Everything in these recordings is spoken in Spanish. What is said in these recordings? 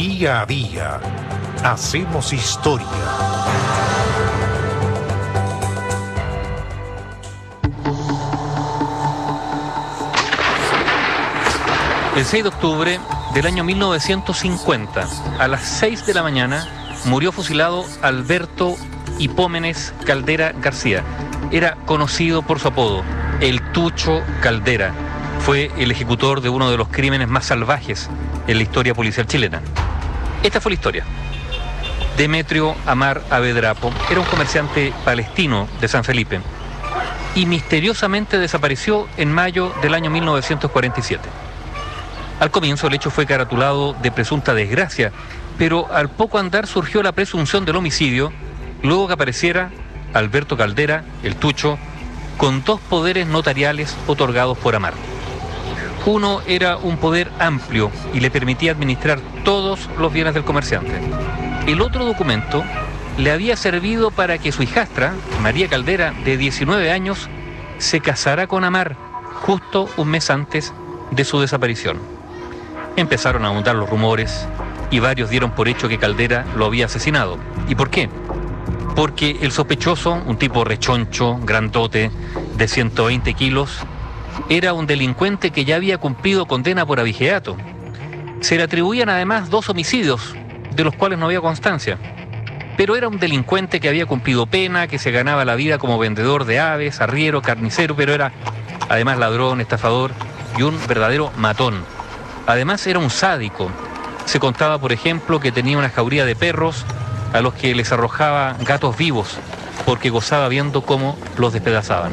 Día a día hacemos historia. El 6 de octubre del año 1950, a las 6 de la mañana, murió fusilado Alberto Hipómenes Caldera García. Era conocido por su apodo, el Tucho Caldera. Fue el ejecutor de uno de los crímenes más salvajes en la historia policial chilena. Esta fue la historia. Demetrio Amar Avedrapo era un comerciante palestino de San Felipe y misteriosamente desapareció en mayo del año 1947. Al comienzo el hecho fue caratulado de presunta desgracia, pero al poco andar surgió la presunción del homicidio, luego que apareciera Alberto Caldera, el Tucho, con dos poderes notariales otorgados por Amar. Uno era un poder amplio y le permitía administrar todos los bienes del comerciante. El otro documento le había servido para que su hijastra, María Caldera, de 19 años, se casara con Amar justo un mes antes de su desaparición. Empezaron a abundar los rumores y varios dieron por hecho que Caldera lo había asesinado. ¿Y por qué? Porque el sospechoso, un tipo rechoncho, grandote, de 120 kilos, era un delincuente que ya había cumplido condena por abigeato. Se le atribuían además 2 homicidios, de los cuales no había constancia. Pero era un delincuente que había cumplido pena, que se ganaba la vida como vendedor de aves, arriero, carnicero, pero era además ladrón, estafador y un verdadero matón. Además era un sádico. Se contaba, por ejemplo, que tenía una jauría de perros a los que les arrojaba gatos vivos porque gozaba viendo cómo los despedazaban.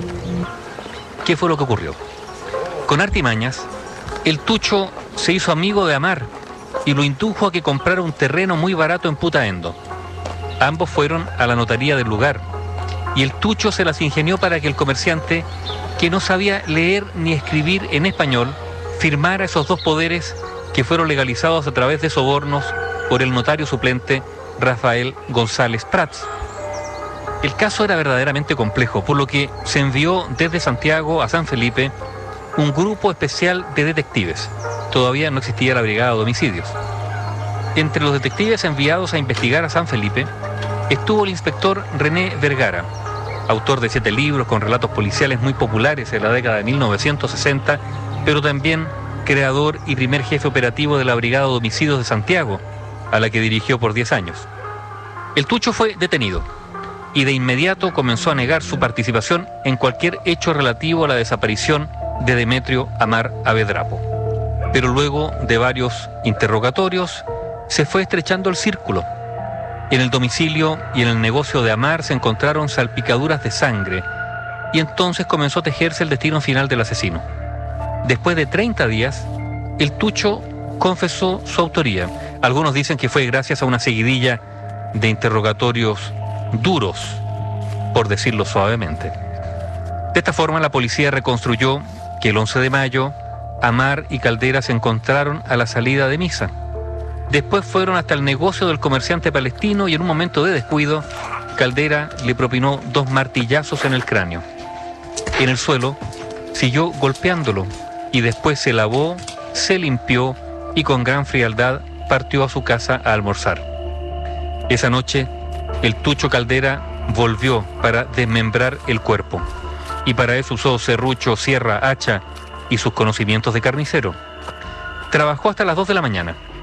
¿Qué fue lo que ocurrió? Con artimañas, el Tucho se hizo amigo de Amar y lo indujo a que comprara un terreno muy barato en Putaendo. Ambos fueron a la notaría del lugar y el Tucho se las ingenió para que el comerciante, que no sabía leer ni escribir en español, firmara esos 2 poderes que fueron legalizados a través de sobornos por el notario suplente Rafael González Prats. El caso era verdaderamente complejo, por lo que se envió desde Santiago a San Felipe un grupo especial de detectives. Todavía no existía la brigada de homicidios. Entre los detectives enviados a investigar a San Felipe estuvo el inspector René Vergara, autor de 7 libros con relatos policiales muy populares en la década de 1960, pero también creador y primer jefe operativo de la Brigada de Homicidios de Santiago, a la que dirigió por 10 años. El Tucho fue detenido y de inmediato comenzó a negar su participación en cualquier hecho relativo a la desaparición de Demetrio Amar Avedrapo. Pero luego de varios interrogatorios se fue estrechando el círculo. En el domicilio y en el negocio de Amar se encontraron salpicaduras de sangre y entonces comenzó a tejerse el destino final del asesino. Después de 30 días, el Tucho confesó su autoría. Algunos dicen que fue gracias a una seguidilla de interrogatorios duros, por decirlo suavemente. De esta forma, la policía reconstruyó que el 11 de mayo, Amar y Caldera se encontraron a la salida de misa. Después fueron hasta el negocio del comerciante palestino y en un momento de descuido, Caldera le propinó 2 martillazos en el cráneo. En el suelo, siguió golpeándolo y después se lavó, se limpió y con gran frialdad partió a su casa a almorzar. Esa noche, el Tucho Caldera volvió para desmembrar el cuerpo y para eso usó serrucho, sierra, hacha y sus conocimientos de carnicero. Trabajó hasta las 2 de la mañana.